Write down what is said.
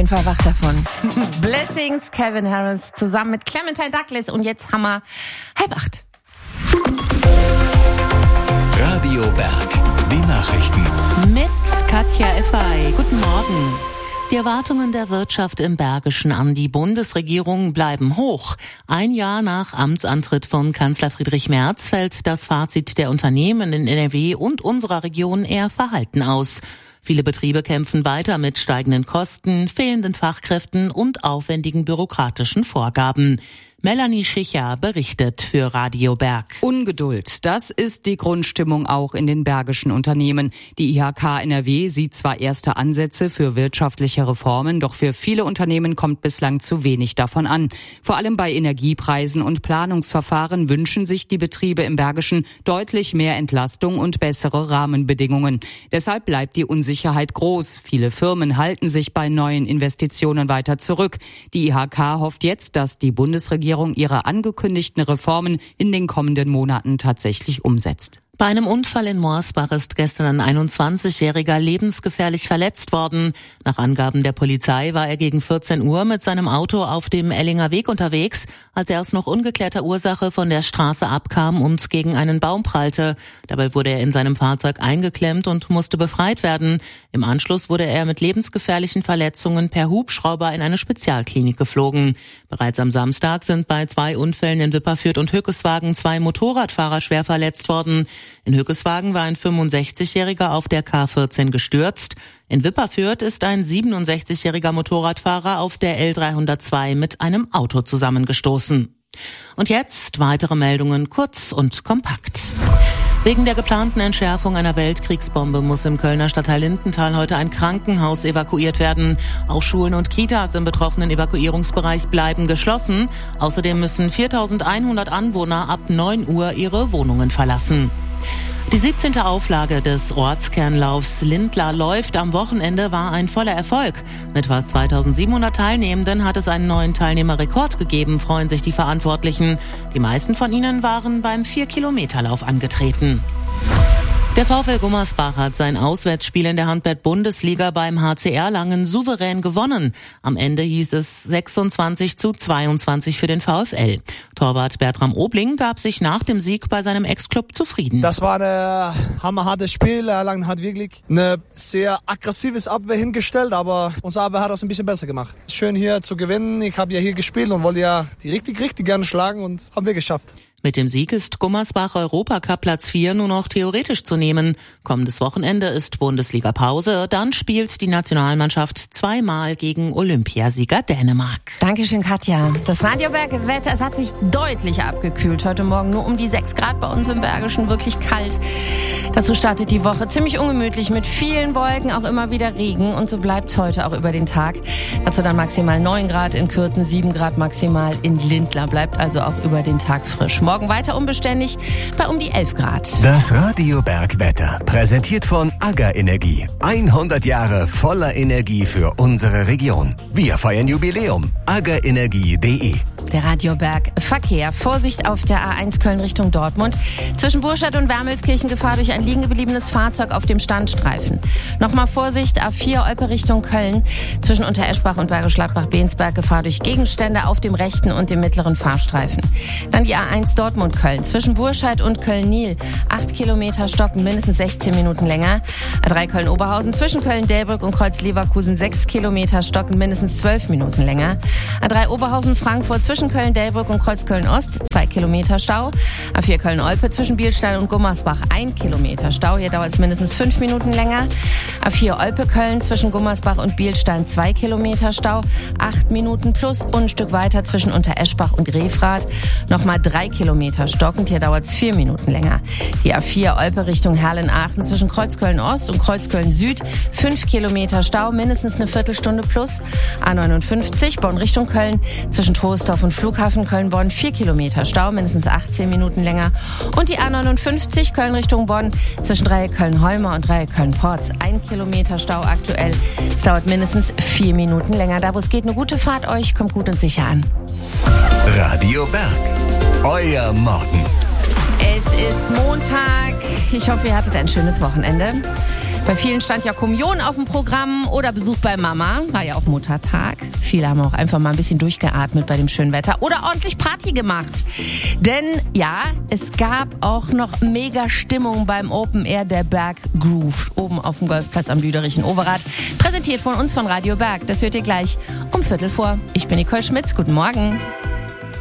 jeden Fall wach davon. Blessings, Calvin Harris zusammen mit Clementine Douglas und jetzt haben wir 7:30. Radio Berg, die Nachrichten. Mit Katja Effay. Guten Morgen. Die Erwartungen der Wirtschaft im Bergischen an die Bundesregierung bleiben hoch. Ein Jahr nach Amtsantritt von Kanzler Friedrich Merz fällt das Fazit der Unternehmen in NRW und unserer Region eher verhalten aus. Viele Betriebe kämpfen weiter mit steigenden Kosten, fehlenden Fachkräften und aufwendigen bürokratischen Vorgaben. Melanie Schicher berichtet für Radio Berg. Ungeduld, das ist die Grundstimmung auch in den bergischen Unternehmen. Die IHK NRW sieht zwar erste Ansätze für wirtschaftliche Reformen, doch für viele Unternehmen kommt bislang zu wenig davon an. Vor allem bei Energiepreisen und Planungsverfahren wünschen sich die Betriebe im Bergischen deutlich mehr Entlastung und bessere Rahmenbedingungen. Deshalb bleibt die Unsicherheit groß. Viele Firmen halten sich bei neuen Investitionen weiter zurück. Die IHK hofft jetzt, dass die Bundesregierung ihre angekündigten Reformen in den kommenden Monaten tatsächlich umsetzt. Bei einem Unfall in Morsbach ist gestern ein 21-Jähriger lebensgefährlich verletzt worden. Nach Angaben der Polizei war er gegen 14 Uhr mit seinem Auto auf dem Ellinger Weg unterwegs, als er aus noch ungeklärter Ursache von der Straße abkam und gegen einen Baum prallte. Dabei wurde er in seinem Fahrzeug eingeklemmt und musste befreit werden. Im Anschluss wurde er mit lebensgefährlichen Verletzungen per Hubschrauber in eine Spezialklinik geflogen. Bereits am Samstag sind bei 2 Unfällen in Wipperfürth und Hückeswagen 2 Motorradfahrer schwer verletzt worden. In Hückeswagen war ein 65-Jähriger auf der K14 gestürzt. In Wipperfürth ist ein 67-jähriger Motorradfahrer auf der L302 mit einem Auto zusammengestoßen. Und jetzt weitere Meldungen kurz und kompakt. Wegen der geplanten Entschärfung einer Weltkriegsbombe muss im Kölner Stadtteil Lindenthal heute ein Krankenhaus evakuiert werden. Auch Schulen und Kitas im betroffenen Evakuierungsbereich bleiben geschlossen. Außerdem müssen 4.100 Anwohner ab 9 Uhr ihre Wohnungen verlassen. Die 17. Auflage des Ortskernlaufs Lindlar läuft am Wochenende war ein voller Erfolg. Mit fast 2700 Teilnehmenden hat es einen neuen Teilnehmerrekord gegeben, freuen sich die Verantwortlichen. Die meisten von ihnen waren beim 4-Kilometer-Lauf angetreten. Der VfL Gummersbach hat sein Auswärtsspiel in der Handball-Bundesliga beim HC Erlangen souverän gewonnen. Am Ende hieß es 26:22 für den VfL. Torwart Bertram Obling gab sich nach dem Sieg bei seinem Ex-Club zufrieden. Das war ein hammerhartes Spiel. Erlangen hat wirklich eine sehr aggressives Abwehr hingestellt, aber unsere Abwehr hat das ein bisschen besser gemacht. Schön hier zu gewinnen. Ich habe ja hier gespielt und wollte ja die richtig gerne schlagen und haben wir geschafft. Mit dem Sieg ist Gummersbach Europacup Platz 4 nur noch theoretisch zu nehmen. Kommendes Wochenende ist Bundesliga-Pause. Dann spielt die Nationalmannschaft zweimal gegen Olympiasieger Dänemark. Dankeschön, Katja. Das Radio Berg Wetter, es hat sich deutlich abgekühlt. Heute Morgen nur um die 6 Grad bei uns im Bergischen, wirklich kalt. Dazu startet die Woche ziemlich ungemütlich mit vielen Wolken, auch immer wieder Regen. Und so bleibt es heute auch über den Tag. Dazu dann maximal 9 Grad in Kürten, 7 Grad maximal in Lindlar. Bleibt also auch über den Tag frisch. Morgen weiter unbeständig bei um die 11 Grad. Das Radio Berg Wetter, präsentiert von AGA Energie. 100 Jahre voller Energie für unsere Region. Wir feiern Jubiläum. agaenergie.de. Der Radio Berg Verkehr. Vorsicht auf der A1 Köln Richtung Dortmund. Zwischen Burstadt und Wermelskirchen Gefahr durch ein liegen gebliebenes Fahrzeug auf dem Standstreifen. Nochmal Vorsicht, A4 Olpe Richtung Köln. Zwischen Untereschbach und Bergisch Gladbach-Bensberg Gefahr durch Gegenstände auf dem rechten und dem mittleren Fahrstreifen. Dann die A1 Dortmund-Köln. Zwischen Burscheid und Köln-Nil. 8 Kilometer stocken, mindestens 16 Minuten länger. A3 Köln-Oberhausen. Zwischen Köln-Delbrück und Kreuz-Leverkusen 6 Kilometer stocken, mindestens 12 Minuten länger. A3 Oberhausen-Frankfurt. Zwischen Köln-Delbrück und Kreuz-Köln-Ost 2 Kilometer Stau. A4 Köln-Olpe zwischen Bielstein und Gummersbach 1 Kilometer Stau. Hier dauert es mindestens 5 Minuten länger. A4 Olpe-Köln zwischen Gummersbach und Bielstein 2 Kilometer Stau. 8 Minuten plus und ein Stück weiter zwischen Untereschbach und Grefrath. Nochmal 3 Kilometer stockend. Hier dauert es 4 Minuten länger. Die A4 Olpe Richtung Herlen-Aachen zwischen Kreuzköln-Ost und Kreuzköln-Süd 5 Kilometer Stau. Mindestens eine Viertelstunde plus. A59 Bonn Richtung Köln zwischen Troisdorf und Flughafen Köln-Bonn 4 Kilometer Stau, mindestens 18 Minuten länger. Und die A59 Köln Richtung Bonn zwischen Dreieck Köln-Holmer und Dreieck Köln-Porz 1 Kilometer Stau aktuell. Es dauert mindestens 4 Minuten länger. Da wo es geht, eine gute Fahrt euch. Kommt gut und sicher an. Radio Berg, euer Morgen. Es ist Montag. Ich hoffe, ihr hattet ein schönes Wochenende. Bei vielen stand ja Kommunion auf dem Programm oder Besuch bei Mama, war ja auch Muttertag. Viele haben auch einfach mal ein bisschen durchgeatmet bei dem schönen Wetter oder ordentlich Party gemacht. Denn ja, es gab auch noch mega Stimmung beim Open Air der Berg Groove oben auf dem Golfplatz am Lüderich in Overath. Präsentiert von uns von Radio Berg. Das hört ihr gleich um 15:15. Ich bin Nicole Schmitz. Guten Morgen.